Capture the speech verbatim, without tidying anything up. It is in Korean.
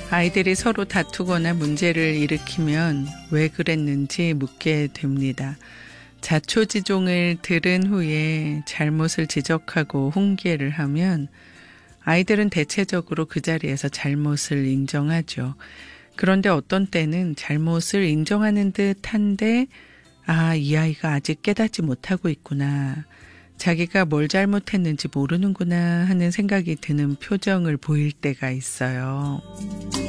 아이들이 서로 다투거나 문제를 일으키면 왜 그랬는지 묻게 됩니다. 자초지종을 들은 후에 잘못을 지적하고 훈계를 하면 아이들은 대체적으로 그 자리에서 잘못을 인정하죠. 그런데 어떤 때는 잘못을 인정하는 듯한데 아, 이 아이가 아직 깨닫지 못하고 있구나. 자기가 뭘 잘못했는지 모르는구나 하는 생각이 드는 표정을 보일 때가 있어요.